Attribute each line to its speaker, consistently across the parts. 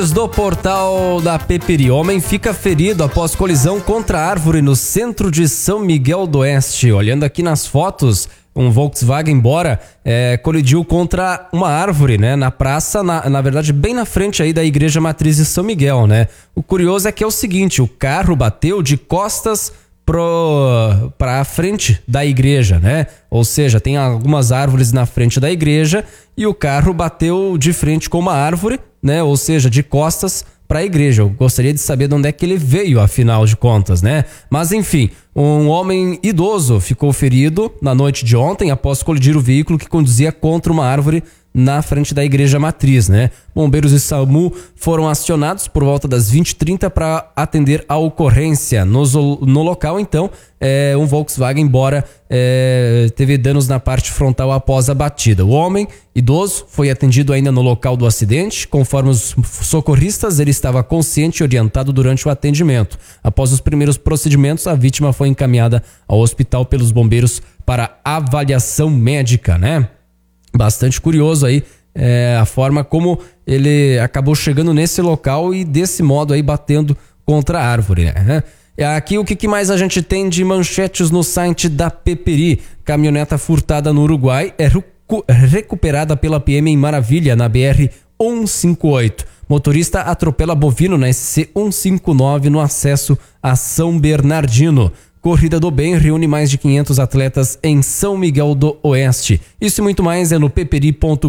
Speaker 1: Do portal da Peperi, homem fica ferido após colisão contra árvore no centro de São Miguel do Oeste. Olhando aqui nas fotos, um Volkswagen Bora colidiu contra uma árvore, né, na praça, na verdade bem na frente aí da Igreja Matriz de São Miguel, né. O curioso é que é o seguinte, o carro bateu de costas para a frente da igreja, né? Ou seja, tem algumas árvores na frente da igreja e o carro bateu de frente com uma árvore, né? Ou seja, de costas para a igreja. Eu gostaria de saber de onde é que ele veio, afinal de contas, né? Mas enfim, um homem idoso ficou ferido na noite de ontem após colidir o veículo que conduzia contra uma árvore na frente da Igreja Matriz, né? Bombeiros e SAMU foram acionados por volta das 20h30 para atender a ocorrência. No local, então, um Volkswagen Bora teve danos na parte frontal após a batida. O homem idoso foi atendido ainda no local do acidente. Conforme os socorristas, ele estava consciente e orientado durante o atendimento. Após os primeiros procedimentos, a vítima foi encaminhada ao hospital pelos bombeiros para avaliação médica, né? Bastante curioso aí a forma como ele acabou chegando nesse local e desse modo aí batendo contra a árvore, né? Aqui o que mais a gente tem de manchetes no site da Peperi? Caminhoneta furtada no Uruguai é recuperada pela PM em Maravilha, na BR 158. Motorista atropela bovino na SC 159 no acesso a São Bernardino. Corrida do Bem reúne mais de 500 atletas em São Miguel do Oeste. Isso e muito mais é no peperi.com.br.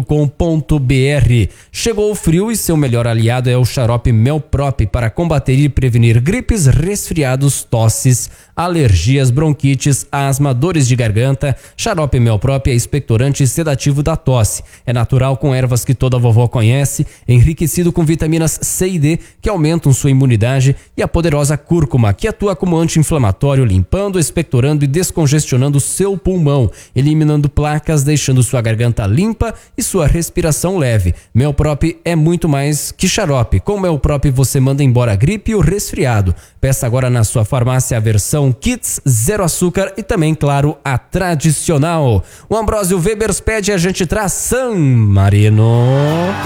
Speaker 1: Chegou o frio e seu melhor aliado é o xarope Melprop para combater e prevenir gripes, resfriados, tosses, alergias, bronquites, asma, dores de garganta. Xarope Melprop é expectorante e sedativo da tosse. É natural com ervas que toda vovó conhece, enriquecido com vitaminas C e D que aumentam sua imunidade e a poderosa cúrcuma que atua como anti-inflamatório, limpando, expectorando e descongestionando seu pulmão, eliminando placas, deixando sua garganta limpa e sua respiração leve. Melprop é muito mais que xarope. Com Melprop você manda embora a gripe e o resfriado. Peça agora na sua farmácia a versão Kits zero açúcar e também, claro, a tradicional. O Ambrósio Weber pede, a gente traz San Marino.